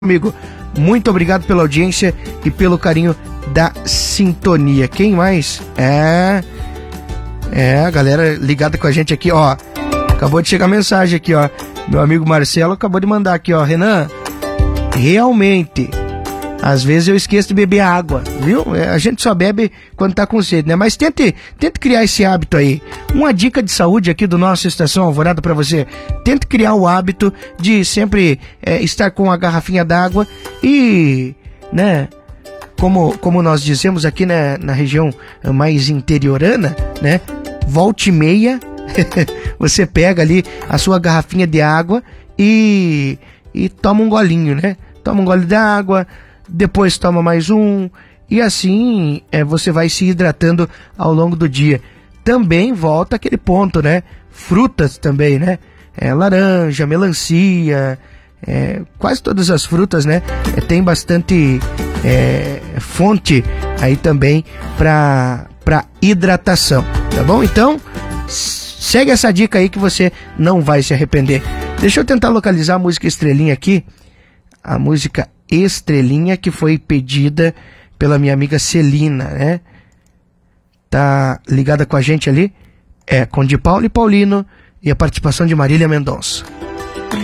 amigo, muito obrigado pela audiência e pelo carinho da sintonia. Quem mais? A galera ligada com a gente aqui, ó. Acabou de chegar a mensagem aqui, ó. Meu amigo Marcelo acabou de mandar aqui, ó. Renan, realmente, às vezes eu esqueço de beber água, viu? A gente só bebe quando tá com sede, né? Mas tente criar esse hábito aí. Uma dica de saúde aqui do nosso Estação Alvorada pra você. Tente criar o hábito de sempre estar com a garrafinha d'água e, né? Como nós dizemos aqui, né, na região mais interiorana, né? Volte e meia, você pega ali a sua garrafinha de água e toma um golinho, né? Toma um gole de água, depois toma mais um, e assim você vai se hidratando ao longo do dia. Também volta aquele ponto, né? Frutas também, né? Laranja, melancia, quase todas as frutas, né? Tem bastante fonte aí também para hidratação, tá bom? Então, segue essa dica aí que você não vai se arrepender. Deixa eu tentar localizar a música Estrelinha aqui. A música Estrelinha que foi pedida pela minha amiga Celina, né? Tá ligada com a gente ali? Com Di Paulo e Paulino e a participação de Marília Mendonça.